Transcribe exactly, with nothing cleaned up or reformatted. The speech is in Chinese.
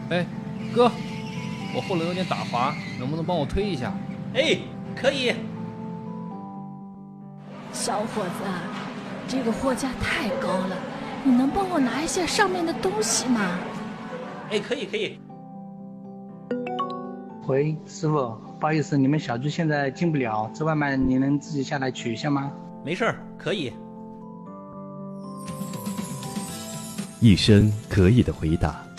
哎，哥，我后轮有点打滑，能不能帮我推一下？ 哎，可以。 小伙子，这个货架太高了，你能帮我拿一下上面的东西吗？ 哎，可以可以。 喂，师傅，不好意思，你们小区现在进不了，这外卖你能自己下来取一下吗？ 没事儿，可以。 一声可以的回答。